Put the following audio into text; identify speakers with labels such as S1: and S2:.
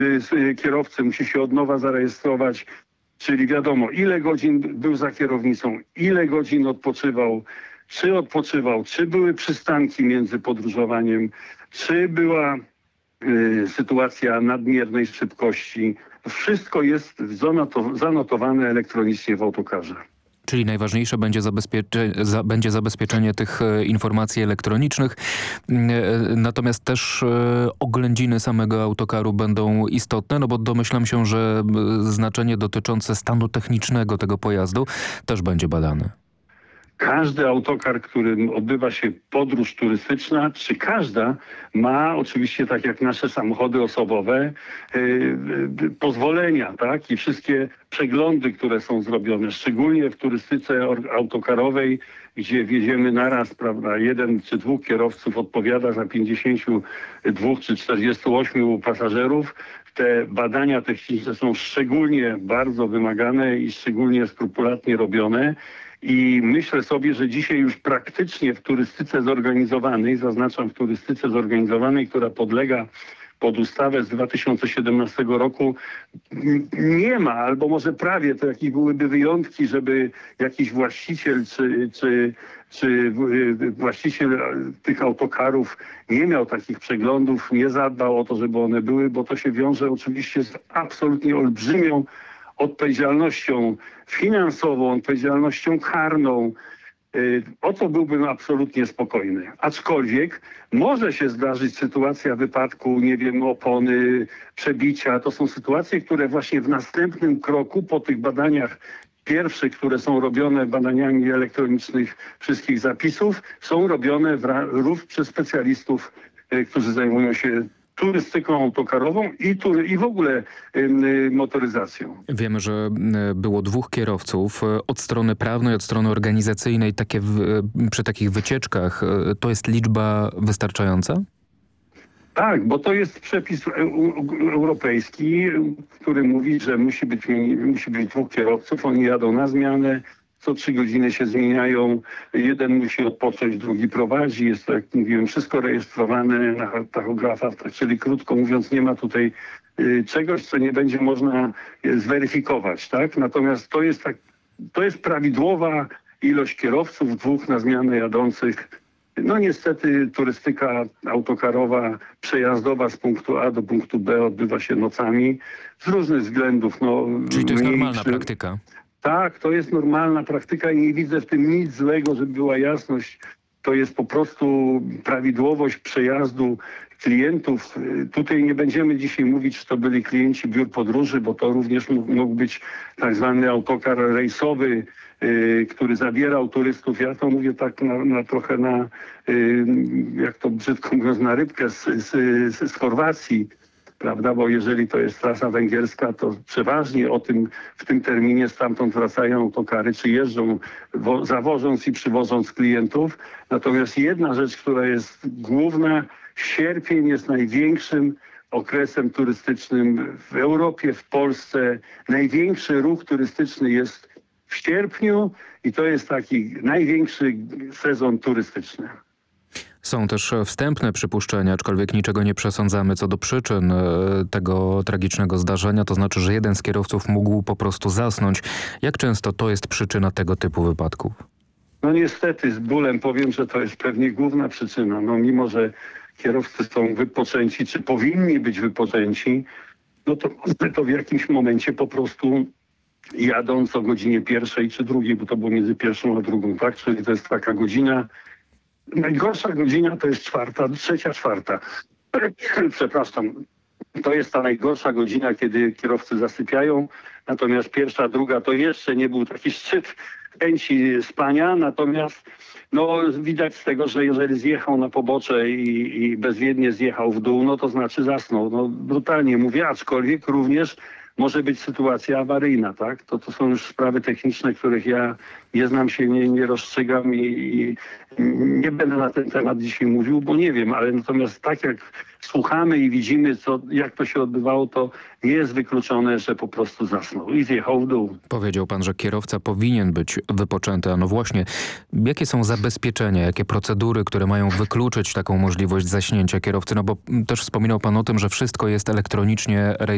S1: kierowcy musi się od nowa zarejestrować, czyli wiadomo, ile godzin był za kierownicą, ile godzin odpoczywał, czy były przystanki między podróżowaniem, czy była sytuacja nadmiernej szybkości. Wszystko jest zanotowane elektronicznie w autokarze.
S2: Czyli najważniejsze będzie zabezpieczenie tych informacji elektronicznych. Natomiast też oględziny samego autokaru będą istotne, no bo domyślam się, że znaczenie dotyczące stanu technicznego tego pojazdu też będzie badane.
S1: Każdy autokar, którym odbywa się podróż turystyczna, czy każda, ma oczywiście, tak jak nasze samochody osobowe, pozwolenia, tak? I wszystkie przeglądy, które są zrobione, szczególnie w turystyce autokarowej, gdzie wjedziemy naraz, prawda, 1 czy 2 kierowców odpowiada za 52 czy 48 pasażerów. Te badania techniczne są szczególnie bardzo wymagane i szczególnie skrupulatnie robione. I myślę sobie, że dzisiaj już praktycznie w turystyce zorganizowanej, zaznaczam w turystyce zorganizowanej, która podlega pod ustawę z 2017 roku, nie ma, albo może prawie, to jakieś byłyby wyjątki, żeby jakiś właściciel czy właściciel tych autokarów nie miał takich przeglądów, nie zadbał o to, żeby one były, bo to się wiąże oczywiście z absolutnie olbrzymią odpowiedzialnością finansową, odpowiedzialnością karną. O to byłbym absolutnie spokojny. Aczkolwiek może się zdarzyć sytuacja wypadku, nie wiem, opony, przebicia. To są sytuacje, które właśnie w następnym kroku po tych badaniach pierwszych, które są robione badaniami elektronicznych wszystkich zapisów, są robione przez specjalistów, którzy zajmują się turystyką autokarową i w ogóle motoryzacją.
S2: Wiemy, że było 2 kierowców. Od strony prawnej, od strony organizacyjnej przy takich wycieczkach to jest liczba wystarczająca?
S1: Tak, bo to jest przepis europejski, który mówi, że musi być 2 kierowców. Oni jadą na zmianę. Co 3 godziny się zmieniają. Jeden musi odpocząć, drugi prowadzi. Jest, tak jak mówiłem, wszystko rejestrowane na tachografach, czyli krótko mówiąc, nie ma tutaj czegoś, co nie będzie można zweryfikować, tak? Natomiast to jest prawidłowa ilość kierowców, 2 na zmianę jadących. No niestety turystyka autokarowa, przejazdowa z punktu A do punktu B odbywa się nocami z różnych względów. No,
S2: czyli to jest normalna praktyka?
S1: Tak, to jest normalna praktyka i nie widzę w tym nic złego, żeby była jasność. To jest po prostu prawidłowość przejazdu klientów. Tutaj nie będziemy dzisiaj mówić, że to byli klienci biur podróży, bo to również mógł być tak zwany autokar rejsowy, który zabierał turystów. Ja to mówię tak trochę jak to brzydko mówiąc, na rybkę z Chorwacji. Prawda, bo jeżeli to jest trasa węgierska, to przeważnie w tym terminie stamtąd wracają autokary, czy jeżdżą zawożąc i przywożąc klientów. Natomiast jedna rzecz, która jest główna, sierpień jest największym okresem turystycznym w Europie, w Polsce. Największy ruch turystyczny jest w sierpniu i to jest taki największy sezon turystyczny.
S2: Są też wstępne przypuszczenia, aczkolwiek niczego nie przesądzamy co do przyczyn tego tragicznego zdarzenia. To znaczy, że jeden z kierowców mógł po prostu zasnąć. Jak często to jest przyczyna tego typu wypadków?
S1: No niestety z bólem powiem, że to jest pewnie główna przyczyna. No mimo, że kierowcy są wypoczęci, czy powinni być wypoczęci, no to w jakimś momencie po prostu jadąc o godzinie 1 czy 2, bo to było między 1 a 2, tak? Czyli to jest taka godzina. Najgorsza godzina to jest 3:04. Przepraszam. To jest ta najgorsza godzina, kiedy kierowcy zasypiają. Natomiast 1., 2 to jeszcze nie był taki szczyt chęci spania. Natomiast no, widać z tego, że jeżeli zjechał na pobocze i bezwiednie zjechał w dół, no to znaczy zasnął. No, brutalnie mówię, aczkolwiek również może być sytuacja awaryjna, tak? To są już sprawy techniczne, których ja nie znam się, nie rozstrzygam i nie będę na ten temat dzisiaj mówił, bo nie wiem, ale natomiast tak jak słuchamy i widzimy, jak to się odbywało, to nie jest wykluczone, że po prostu zasnął i zjechał w dół.
S2: Powiedział pan, że kierowca powinien być wypoczęty. A no właśnie, jakie są zabezpieczenia, jakie procedury, które mają wykluczyć taką możliwość zaśnięcia kierowcy? No bo też wspominał pan o tym, że wszystko jest elektronicznie rejestrowane.